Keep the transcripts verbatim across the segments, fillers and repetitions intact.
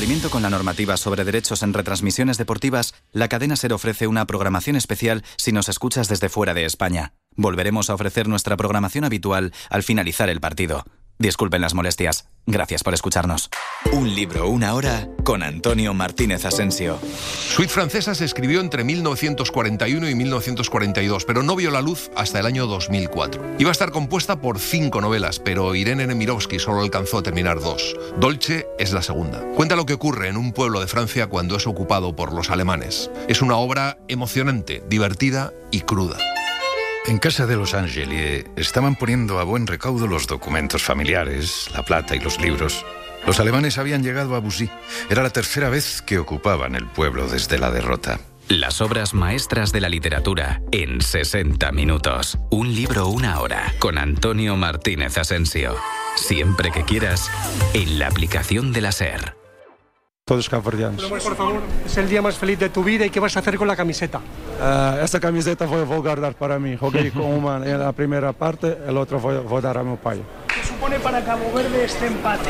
cumplimiento con la normativa sobre derechos en retransmisiones deportivas, la cadena SER ofrece una programación especial si nos escuchas desde fuera de España. Volveremos a ofrecer nuestra programación habitual al finalizar el partido. Disculpen las molestias. Gracias por escucharnos. Un libro, una hora, con Antonio Martínez Asensio. Suite francesa se escribió entre mil novecientos cuarenta y uno y mil novecientos cuarenta y dos, pero no vio la luz hasta el año dos mil cuatro. Iba a estar compuesta por cinco novelas, pero Irene Nemirovsky solo alcanzó a terminar dos. Dolce es la segunda. Cuenta lo que ocurre en un pueblo de Francia cuando es ocupado por los alemanes. Es una obra emocionante, divertida y cruda. En casa de los Angeli estaban poniendo a buen recaudo los documentos familiares, la plata y los libros. Los alemanes habían llegado a Bussy. Era la tercera vez que ocupaban el pueblo desde la derrota. Las obras maestras de la literatura en sesenta minutos. Un libro, una hora, con Antonio Martínez Asensio. Siempre que quieras, en la aplicación de la SER. Todos cabordianos. Por favor, es el día más feliz de tu vida y ¿qué vas a hacer con la camiseta? Uh, esta camiseta voy, voy a guardar para mí. Jugué con una en la primera parte, el otro voy, voy a dar a mi padre. ¿Qué supone para Cabo Verde este empate?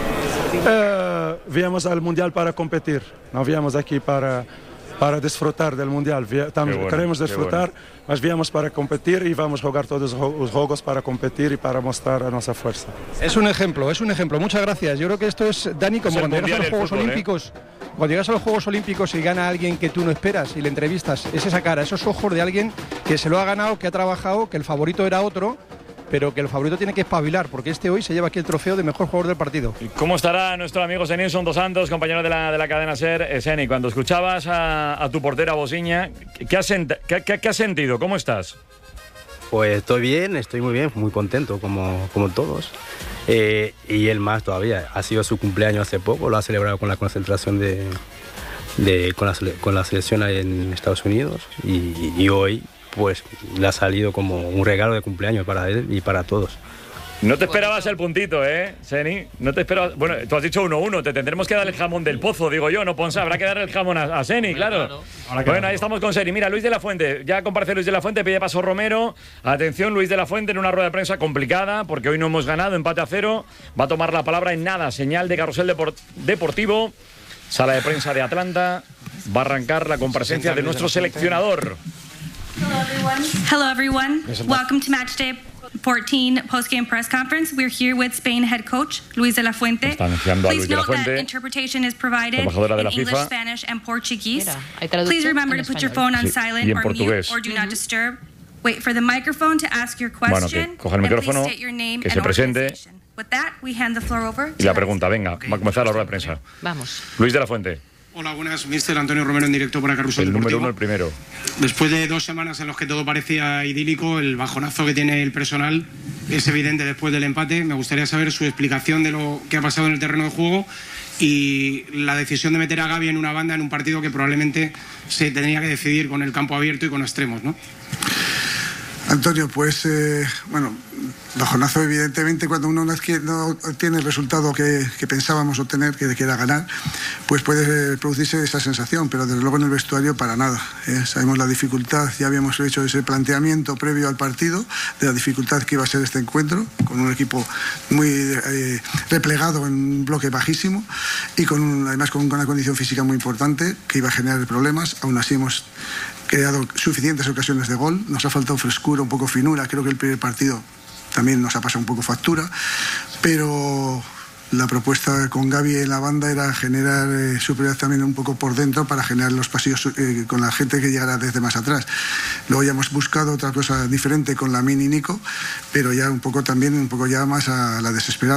Uh, viemos al Mundial para competir, no viemos aquí para, para disfrutar del Mundial. Bueno, queremos disfrutar, bueno. Mas viemos para competir y vamos a jugar todos los juegos para competir y para mostrar a nuestra fuerza. Es un ejemplo, es un ejemplo. Muchas gracias. Yo creo que esto es, Dani, como cuando llegas a los Juegos fútbol, Olímpicos, ¿eh? Cuando llegas a los Juegos Olímpicos y gana a alguien que tú no esperas y le entrevistas, es esa cara, esos ojos de alguien que se lo ha ganado, que ha trabajado, que el favorito era otro, pero que el favorito tiene que espabilar, porque este hoy se lleva aquí el trofeo de mejor jugador del partido. ¿Cómo estará nuestro amigo Senilson dos Santos, compañero de la, de la cadena SER? Eh, Seni, cuando escuchabas a, a tu portera Bosiña, ¿qué has, sent qué, qué, ¿qué has sentido? ¿Cómo estás? Pues estoy bien, estoy muy bien, muy contento, como, como todos. Eh, y él más todavía. Ha sido su cumpleaños hace poco, lo ha celebrado con la concentración de, de, con, la, con la selección en Estados Unidos. Y, y hoy pues le ha salido como un regalo de cumpleaños para él y para todos. No te esperabas el puntito, ¿eh, Seni? No te esperabas... Bueno, tú has dicho uno uno, te tendremos que dar el jamón del pozo, digo yo, ¿no, Ponce? Habrá que darle el jamón a, a Seni, claro. claro. Bueno, ahí estamos con Seni. Mira, Luis de la Fuente, ya comparece Luis de la Fuente, pide paso Romero. Atención, Luis de la Fuente en una rueda de prensa complicada, porque hoy no hemos ganado, empate a cero. Va a tomar la palabra en nada, señal de carrusel deport deportivo. Sala de prensa de Atlanta. Va a arrancar la comparecencia de nuestro seleccionador. Hello everyone. Hello everyone. Welcome to Matchday fourteen post-game press conference. We're here with Spain head coach Luis de la Fuente. Please note that interpretation is provided in English, Spanish and Portuguese. Please remember to put your phone on silent or mute or do not disturb. Wait for the microphone to ask your question. Bueno, que coja el micrófono, que se presente. With that, we hand the floor over. Y la pregunta, venga, va a comenzar la rueda de prensa. Vamos. Luis de la Fuente. Hola, buenas, mister Antonio Romero en directo para Carrusel El Deportivo. número uno, el primero. Después de dos semanas en los que todo parecía idílico, el bajonazo que tiene el personal es evidente después del empate. Me gustaría saber su explicación de lo que ha pasado en el terreno de juego y la decisión de meter a Gavi en una banda en un partido que probablemente se tendría que decidir con el campo abierto y con extremos, ¿no? Antonio, pues, eh, bueno, bajonazo evidentemente cuando uno no tiene el resultado que, que pensábamos obtener, que quiera ganar, pues puede producirse esa sensación, pero desde luego en el vestuario para nada. Eh, sabemos la dificultad, ya habíamos hecho ese planteamiento previo al partido, de la dificultad que iba a ser este encuentro, con un equipo muy eh, replegado en un bloque bajísimo y con un, además con una condición física muy importante que iba a generar problemas. Aún así hemos creado suficientes ocasiones de gol, nos ha faltado frescura, un poco finura, creo que el primer partido también nos ha pasado un poco factura, pero la propuesta con Gavi en la banda era generar eh, superioridad también un poco por dentro para generar los pasillos eh, con la gente que llegara desde más atrás. Luego ya hemos buscado otra cosa diferente con Lamine y Nico, pero ya un poco también, un poco ya más a la desesperada.